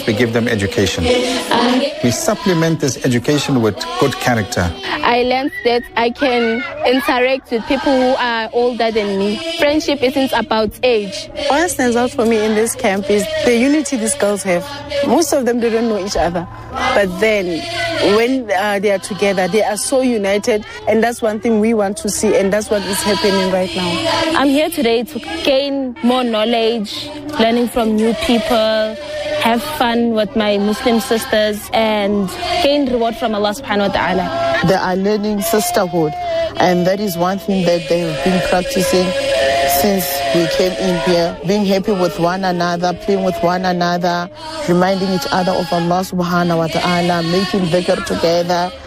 we give them education. We supplement this education with good character. I learned that I can interact with people who are older than me. Friendship isn't about age. What stands out for me in this camp is the unity these girls have. Most of them, they don't know each other. But then, when they are together, they are so united. And that's one thing we want to see. And that's what is happening right now. I'm here today to gain more knowledge, learning from new people, have fun with my Muslim sisters, and gain reward from Allah subhanahu wa ta'ala. They are learning sisterhood, and that is one thing that they have been practicing since we came in here, being happy with one another, playing with one another, reminding each other of Allah subhanahu wa ta'ala, making dhikr together.